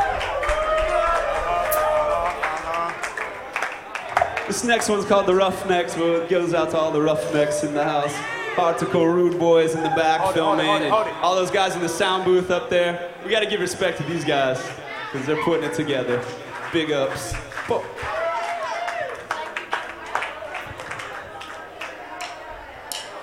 This next one's called The Roughnecks, where it goes out to all the roughnecks in the house. Hardcore rude boys in the back filming, and all those guys in the sound booth up there. We gotta give respect to these guys, because they're putting it together. Big ups.